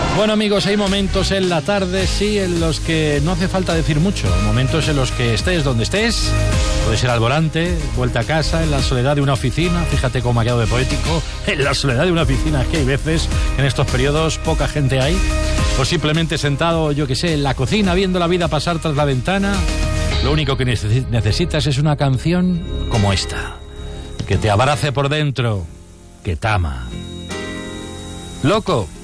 Bueno, amigos, hay momentos en la tarde, sí, en los que no hace falta decir mucho. Momentos en los que estés donde estés, puede ser al volante, vuelta a casa, en la soledad de una oficina. Fíjate cómo ha quedado de poético. En la soledad de una oficina, que hay veces, en estos periodos, poca gente hay. O simplemente sentado, yo qué sé, en la cocina, viendo la vida pasar tras la ventana. Lo único que necesitas es una canción como esta, que te abrace por dentro, que te ama. Loco.